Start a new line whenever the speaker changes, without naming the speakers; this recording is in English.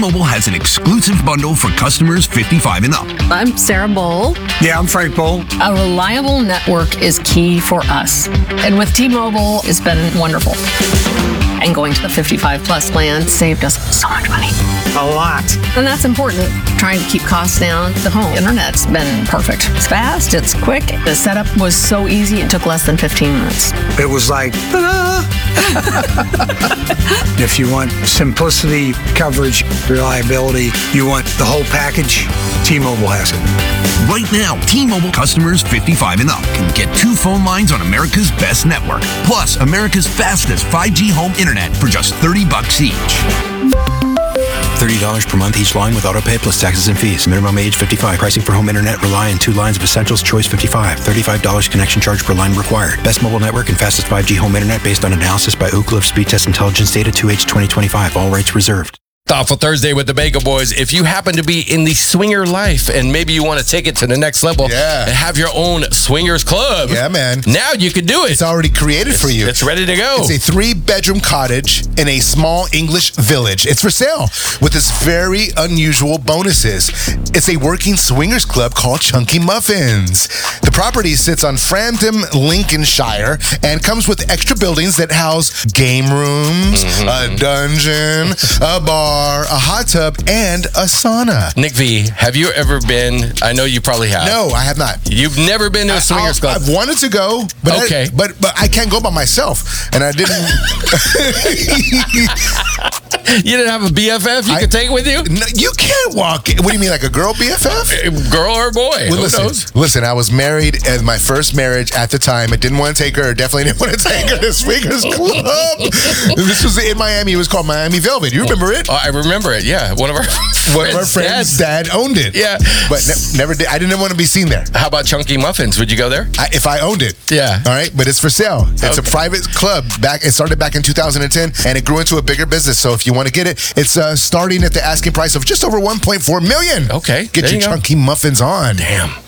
T-Mobile has an exclusive bundle for customers 55 and up.
I'm Sarah Bowl.
Yeah, I'm Frank Bowl.
A reliable network is key for us. And with T-Mobile, it's been wonderful. And going to the 55 plus plan saved us so much money.
A lot.
And that's important. Trying to keep costs down. The home internet's been perfect. It's fast, it's quick. The setup was so easy, it took less than 15 minutes.
It was like, ta-da! If you want simplicity, coverage, reliability, you want the whole package, T-Mobile has it.
Right now, T-Mobile customers 55 and up can get 2 phone lines on America's best network, plus America's fastest 5G home internet for just $30 each.
$30 per month each line with autopay plus taxes and fees. Minimum age 55. Pricing for home internet rely on 2 lines of Essentials Choice 55. $35 connection charge per line required. Best mobile network and fastest 5G home internet based on analysis by Ookla of Speed Test Intelligence data 2H 2025. All rights reserved.
Thoughtful Thursday with the Bagel Boys. If you happen to be in the swinger life and maybe you want to take it to the next level and have your own swingers club,
man.
Now you can do it.
It's already created for you.
It's ready to go.
It's a 3-bedroom cottage in a small English village. It's for sale with this very unusual bonuses. It's a working swingers club called Chunky Muffins. The property sits on Frampton, Lincolnshire, and comes with extra buildings that house game rooms, a dungeon, a bar, a hot tub, and a sauna.
Nick V, have you ever been? I know you probably have.
No, I have not.
You've never been to a swingers club?
I've wanted to go, but but I can't go by myself, and I didn't.
You didn't have a BFF you could take with you?
No, you can't walk. What do you mean, like a girl BFF?
Girl or boy?
Well,
Who knows?
Listen, I was married at my first marriage at the time. I didn't want to take her. Definitely didn't want to take her to Swingers Club. This was in Miami. It was called Miami Velvet. You remember it?
I remember it, yeah. One of our
friends' dad owned it.
Yeah.
But never did. I didn't want to be seen there.
How about Chunky Muffins? Would you go there?
If I owned it.
Yeah.
All right. But it's for sale. It's a private club. It started back in 2010, and it grew into a bigger business. So if you want to get it, it's starting at the asking price of just over $1.4 million.
Okay.
Get your Chunky Muffins on.
Damn.